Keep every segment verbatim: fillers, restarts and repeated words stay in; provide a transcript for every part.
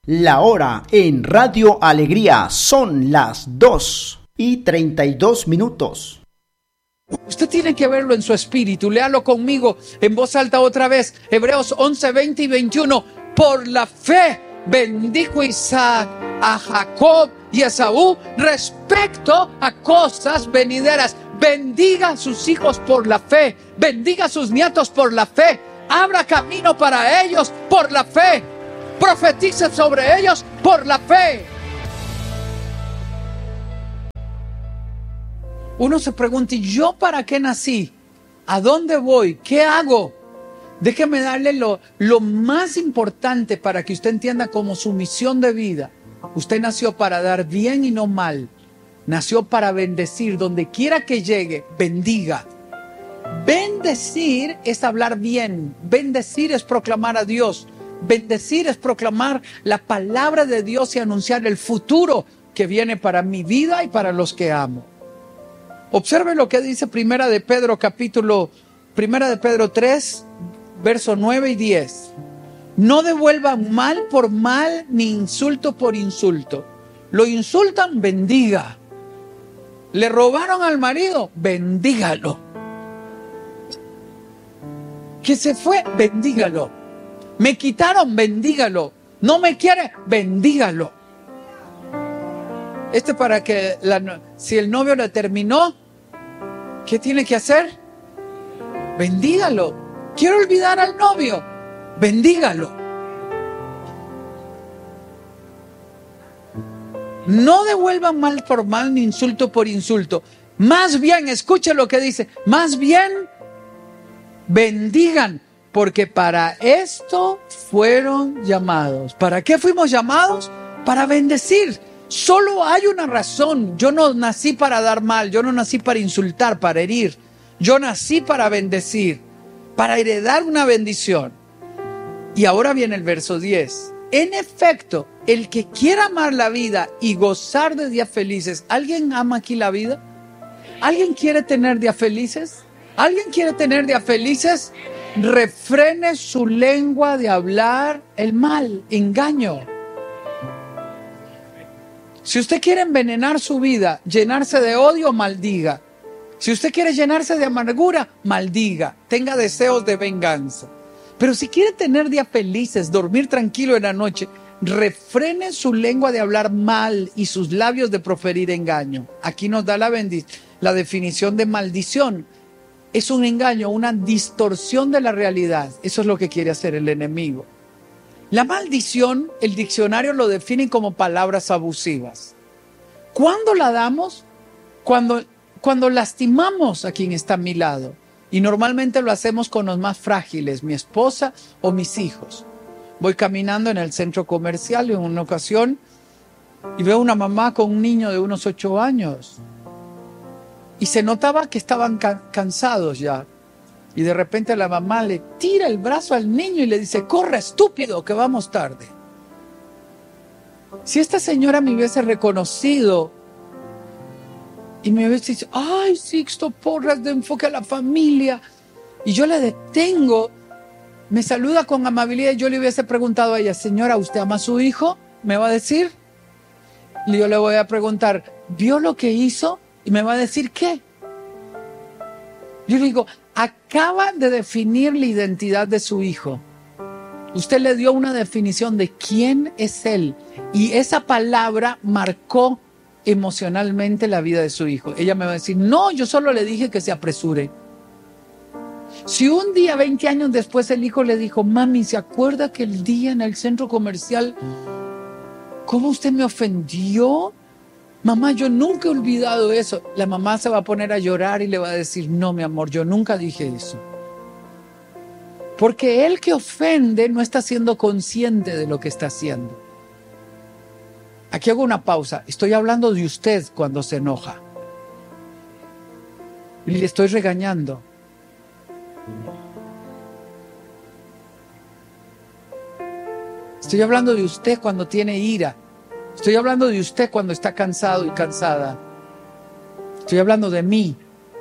La hora en Radio Alegría son las dos y treinta y dos minutos. Usted tiene que verlo en su espíritu. Léalo conmigo en voz alta otra vez. Hebreos once, veinte y veintiuno. Por la fe bendijo Isaac a Jacob y a Esaú respecto a cosas venideras. Bendiga a sus hijos por la fe. Bendiga a sus nietos por la fe. Abra camino para ellos por la fe. Profetice sobre ellos por la fe. Uno se pregunta, ¿y yo para qué nací? ¿A dónde voy? ¿Qué hago? Déjeme darle lo, lo más importante para que usted entienda como su misión de vida. Usted nació para dar bien y no mal. Nació para bendecir. Donde quiera que llegue, bendiga. Bendecir es hablar bien. Bendecir es proclamar a Dios. Bendecir es proclamar la palabra de Dios y anunciar el futuro que viene para mi vida y para los que amo. Observe lo que dice Primera de Pedro, capítulo, Primera de Pedro tres, versos nueve y diez. No devuelvan mal por mal, ni insulto por insulto. Lo insultan, bendiga. Le robaron al marido, bendígalo. Que se fue, bendígalo. Me quitaron, bendígalo. No me quiere, bendígalo. Este para que, la, si el novio le terminó, ¿qué tiene que hacer? Bendígalo. Quiero olvidar al novio, bendígalo. No devuelvan mal por mal ni insulto por insulto. Más bien, escuche lo que dice, más bien bendigan, porque para esto fueron llamados. ¿Para qué fuimos llamados? Para bendecir. Solo hay una razón. Yo no nací para dar mal, yo no nací para insultar, para herir. Yo nací para bendecir, para heredar una bendición. Y ahora viene el verso diez. En efecto, el que quiera amar la vida y gozar de días felices. ¿Alguien ama aquí la vida? ¿Alguien quiere tener días felices? ¿Alguien quiere tener días felices? Refrene su lengua de hablar el mal, engaño. Si usted quiere envenenar su vida, llenarse de odio, maldiga. Si usted quiere llenarse de amargura, maldiga. Tenga deseos de venganza. Pero si quiere tener días felices, dormir tranquilo en la noche, refrene su lengua de hablar mal y sus labios de proferir engaño. Aquí nos da la, bendi- la definición de maldición. Es un engaño, una distorsión de la realidad. Eso es lo que quiere hacer el enemigo. La maldición, el diccionario lo define como palabras abusivas. ¿Cuándo la damos? Cuando, cuando lastimamos a quien está a mi lado. Y normalmente lo hacemos con los más frágiles, mi esposa o mis hijos. Voy caminando en el centro comercial en una ocasión y veo una mamá con un niño de unos ocho años. Y se notaba que estaban ca- cansados ya. Y de repente la mamá le tira el brazo al niño y le dice, corre estúpido, que vamos tarde. Si esta señora me hubiese reconocido y me hubiese dicho, ay, Sixto Porras, de enfoque a la familia, y yo la detengo, me saluda con amabilidad y yo le hubiese preguntado a ella, señora, ¿usted ama a su hijo? ¿Me va a decir? Y yo le voy a preguntar, ¿vio lo que hizo? Y me va a decir, ¿qué? Yo le digo, acaba de definir la identidad de su hijo. Usted le dio una definición de quién es él. Y esa palabra marcó emocionalmente la vida de su hijo. Ella me va a decir, no, yo solo le dije que se apresure. Si un día, veinte años después, el hijo le dijo, mami, ¿se acuerda que el día en el centro comercial, cómo usted me ofendió? Mamá, yo nunca he olvidado eso. La mamá se va a poner a llorar y le va a decir, no, mi amor, yo nunca dije eso. Porque el que ofende no está siendo consciente de lo que está haciendo. Aquí hago una pausa. Estoy hablando de usted cuando se enoja. Y le estoy regañando. Estoy hablando de usted cuando tiene ira. Estoy hablando de usted cuando está cansado y cansada. Estoy hablando de mí.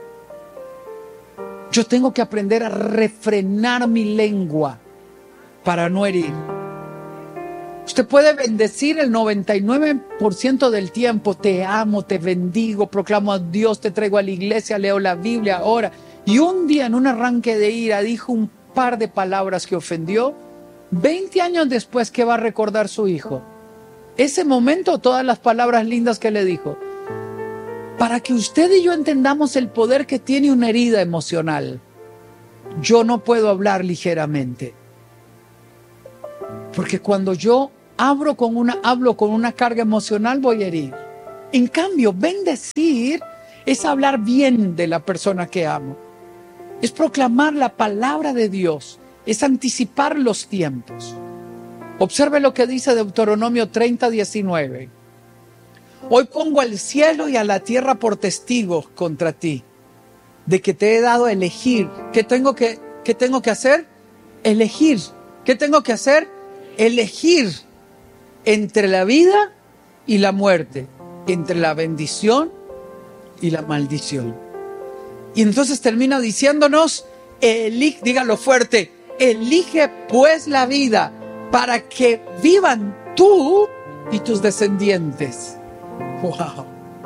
Yo tengo que aprender a refrenar mi lengua para no herir. Usted puede bendecir el noventa y nueve por ciento del tiempo. Te amo, te bendigo, proclamo a Dios, te traigo a la iglesia, leo la Biblia ahora. Y un día en un arranque de ira dijo un par de palabras que ofendió. veinte años después, ¿qué va a recordar su hijo? Ese momento, todas las palabras lindas que le dijo. Para que usted y yo entendamos el poder que tiene una herida emocional, yo no puedo hablar ligeramente. Porque cuando yo abro con una, hablo con una carga emocional, voy a herir. En cambio, bendecir es hablar bien de la persona que amo. Es proclamar la palabra de Dios. Es anticipar los tiempos. Observe lo que dice Deuteronomio treinta, diecinueve. Hoy pongo al cielo y a la tierra por testigos contra ti, de que te he dado a elegir. ¿Qué tengo que, qué tengo que hacer? Elegir. ¿Qué tengo que hacer? Elegir entre la vida y la muerte, entre la bendición y la maldición. Y entonces termina diciéndonos, elige, dígalo fuerte, elige pues la vida para que vivan tú y tus descendientes. Wow.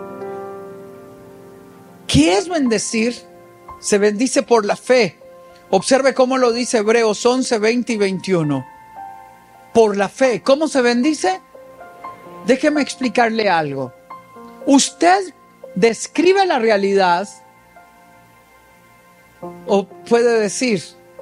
¿Qué es bendecir? Se bendice por la fe. Observe cómo lo dice Hebreos once, veinte y veintiuno. Por la fe. ¿Cómo se bendice? Déjeme explicarle algo. Usted describe la realidad o puede decir,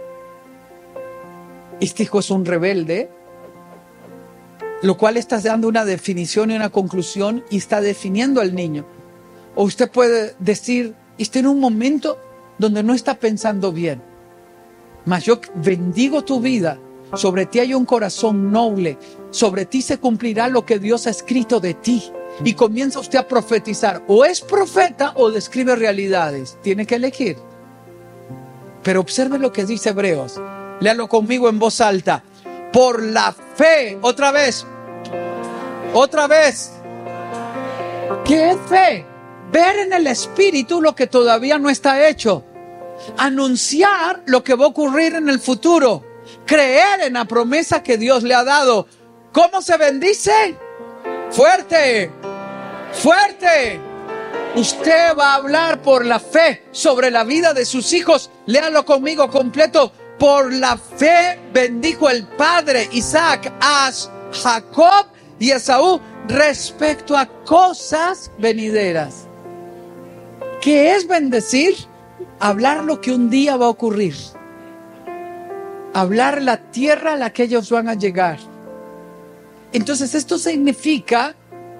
este hijo es un rebelde, lo cual está dando una definición y una conclusión y está definiendo al niño. O usted puede decir, está en un momento donde no está pensando bien, mas yo bendigo tu vida. Sobre ti hay un corazón noble. Sobre ti se cumplirá lo que Dios ha escrito de ti. Y comienza usted a profetizar. O es profeta o describe realidades. Tiene que elegir. Pero observe lo que dice Hebreos. Léalo conmigo en voz alta. Por la fe. Otra vez. Otra vez. ¿Qué es fe? Ver en el Espíritu lo que todavía no está hecho. Anunciar lo que va a ocurrir en el futuro. Creer en la promesa que Dios le ha dado. ¿Cómo se bendice? Fuerte, fuerte. Usted va a hablar por la fe sobre la vida de sus hijos. Léalo conmigo completo. Por la fe bendijo el padre Isaac a Jacob y Esaú respecto a cosas venideras. ¿Qué es bendecir? Hablar lo que un día va a ocurrir. Hablar la tierra a la que ellos van a llegar. Entonces esto significa,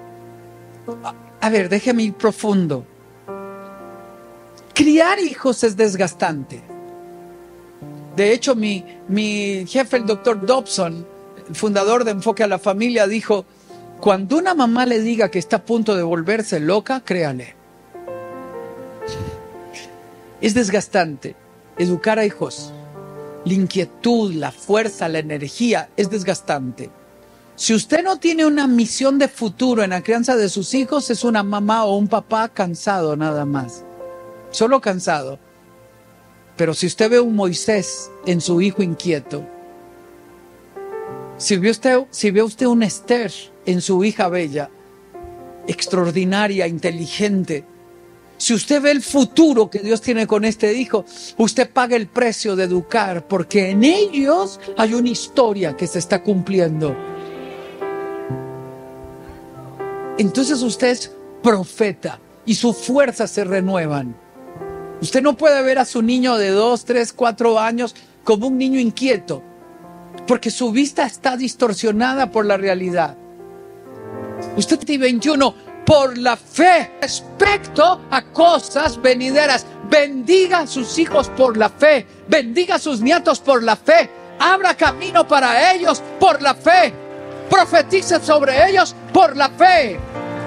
a ver, déjeme ir profundo. Criar hijos es desgastante. De hecho, mi, mi jefe, el doctor Dobson, el fundador de Enfoque a la Familia, dijo, cuando una mamá le diga que está a punto de volverse loca, créale. Es desgastante educar a hijos. La inquietud, la fuerza, la energía es desgastante. Si usted no tiene una misión de futuro en la crianza de sus hijos, es una mamá o un papá cansado nada más. Solo cansado. Pero si usted ve un Moisés en su hijo inquieto, si ve usted, si ve usted un Esther en su hija bella, extraordinaria, inteligente, si usted ve el futuro que Dios tiene con este hijo, usted paga el precio de educar, porque en ellos hay una historia que se está cumpliendo. Entonces usted es profeta y sus fuerzas se renuevan. Usted no puede ver a su niño de dos, tres, cuatro años como un niño inquieto, porque su vista está distorsionada por la realidad. Usted tiene veintiuno. Por la fe, respecto a cosas venideras. Bendiga a sus hijos por la fe. Bendiga a sus nietos por la fe. Abra camino para ellos por la fe. Profetice sobre ellos por la fe.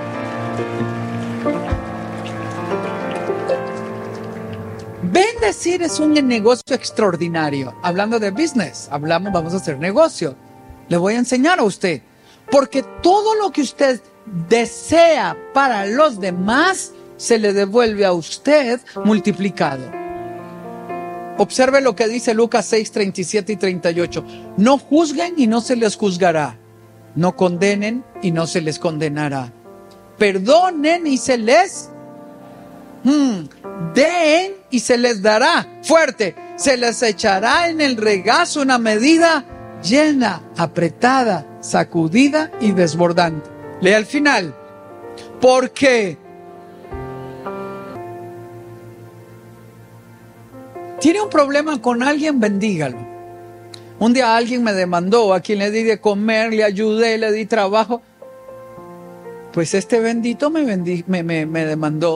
Bendecir es un negocio extraordinario. Hablando de business, hablamos, vamos a hacer negocio. Le voy a enseñar a usted. Porque todo lo que usted desea para los demás, se le devuelve a usted multiplicado. Observe lo que dice Lucas seis, treinta y siete y treinta y ocho. No juzguen y no se les juzgará. No condenen y no se les condenará. Perdonen y se les hmm, den y se les dará. Fuerte, se les echará en el regazo una medida llena, apretada, sacudida y desbordante. Lea al final. Porque tiene un problema con alguien, bendígalo. Un día alguien me demandó, a quien le di de comer, le ayudé, le di trabajo. Pues este bendito me, bendi- me, me, me demandó